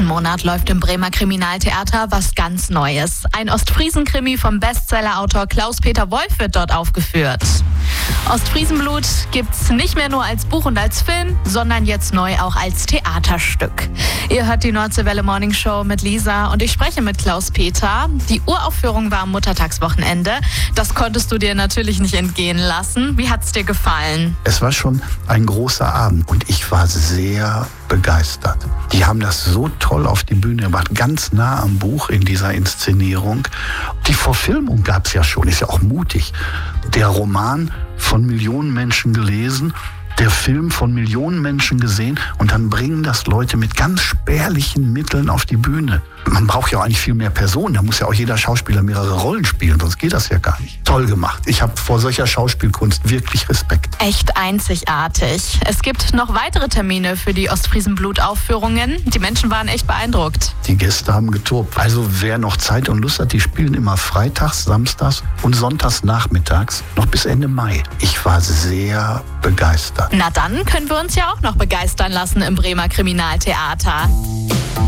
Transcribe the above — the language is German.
Diesen Monat läuft im Bremer Kriminaltheater was ganz Neues. Ein Ostfriesen-Krimi vom Bestsellerautor Klaus-Peter Wolf wird dort aufgeführt. Ostfriesenblut gibt's nicht mehr nur als Buch und als Film, sondern jetzt neu auch als Theaterstück. Ihr hört die Nordseewelle Morning Show mit Lisa und ich spreche mit Klaus-Peter. Die Uraufführung war am Muttertagswochenende. Das konntest du dir natürlich nicht entgehen lassen. Wie hat's dir gefallen? Es war schon ein großer Abend und ich war sehr begeistert. Die haben das so toll auf die Bühne gemacht, ganz nah am Buch in dieser Inszenierung. Die Verfilmung gab es ja schon, ist ja auch mutig. Der Roman von Millionen Menschen gelesen, der Film von Millionen Menschen gesehen und dann bringen das Leute mit ganz spärlichen Mitteln auf die Bühne. Man braucht ja auch eigentlich viel mehr Personen, da muss ja auch jeder Schauspieler mehrere Rollen spielen, sonst geht das ja gar nicht. Toll gemacht. Ich habe vor solcher Schauspielkunst wirklich Respekt. Echt einzigartig. Es gibt noch weitere Termine für die Ostfriesenblut-Aufführungen. Die Menschen waren echt beeindruckt. Die Gäste haben getobt. Also wer noch Zeit und Lust hat, die spielen immer freitags, samstags und sonntags nachmittags, noch bis Ende Mai. Ich war sehr begeistert. Na dann können wir uns ja auch noch begeistern lassen im Bremer Kriminaltheater.